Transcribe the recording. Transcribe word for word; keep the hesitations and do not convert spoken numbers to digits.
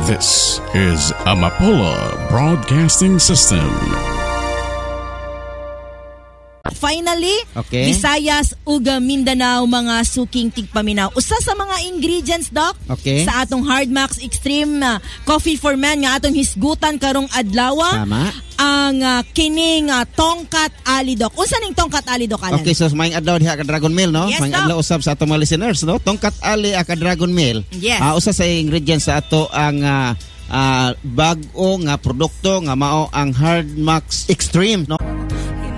This is Amapola Broadcasting System. Finally, okay. Visayas ug Mindanao mga suking tigpaminaw. Usa sa mga ingredients, Doc, okay. sa atong Hardmax Extreme uh, Coffee for Men nga atong hisgutan karong adlaw. Tama. Ang uh, kining uh, tongkat ali, Doc. Unsa ning tongkat ali, Doc, Alan? Okay, so maing adlaw diha ka Dragon Meal, no? Yes, maing Doc. adlaw usab sa atong mga listeners, no? Tongkat ali ka Dragon Meal. Yes. Uh, usa sa ingredients sa ato ang uh, uh, bag-o nga produkto nga mao ang Hardmax Extreme, no?